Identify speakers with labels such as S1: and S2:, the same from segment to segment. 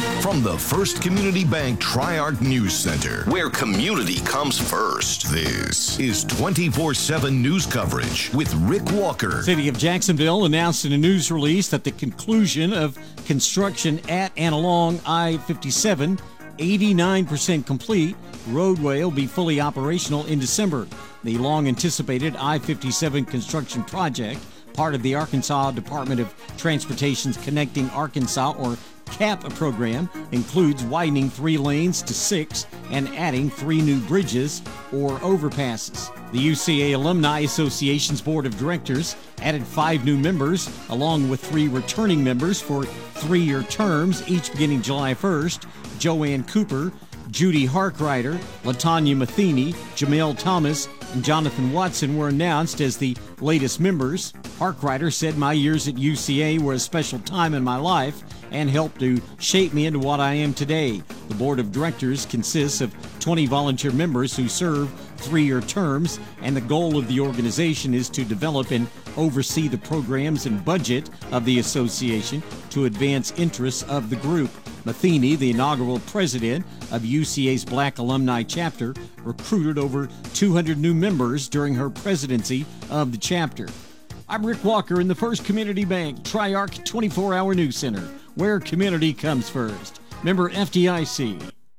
S1: From the First Community Bank Tri-Arc News Center, where community comes first, this is 24/7 news coverage with Rick Walker.
S2: City of Jacksonville announced in a news release that the conclusion of construction at and along I-57, 89% complete, roadway will be fully operational in December. The long-anticipated I-57 construction project, part of the Arkansas Department of Transportation's Connecting Arkansas, or CAP program, includes widening 3 lanes to 6 and adding 3 new bridges or overpasses. The UCA Alumni Association's Board of Directors added 5 new members, along with 3 returning members for 3-year terms, each beginning July 1st. Joanne Cooper, Judy Harkrider, LaTanya Matheny, Jamel Thomas, and Jonathan Watson were announced as the latest members. Harkrider said, "My years at UCA were a special time in my life and helped to shape me into what I am today." The board of directors consists of 20 volunteer members who serve 3-year terms, and the goal of the organization is to develop and oversee the programs and budget of the association to advance interests of the group. Matheny, the inaugural president of UCA's Black Alumni Chapter, recruited over 200 new members during her presidency of the chapter. I'm Rick Walker in the First Community Bank Tri-Arc 24-hour News Center, where community comes first. Member FDIC.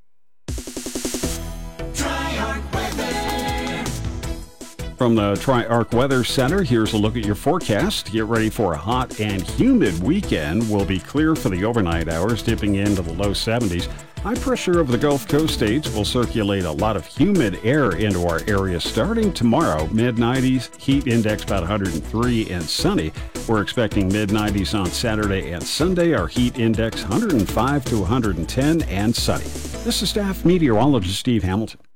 S3: From the Tri-Arc Weather Center, here's a look at your forecast. Get ready for a hot and humid weekend. Will be clear for the overnight hours, dipping into the low 70s. High pressure over the Gulf Coast states will circulate a lot of humid air into our area starting tomorrow. Mid-90s, heat index about 103 and sunny. We're expecting mid-90s on Saturday and Sunday. Our heat index 105 to 110 and sunny. This is staff meteorologist Steve Hamilton.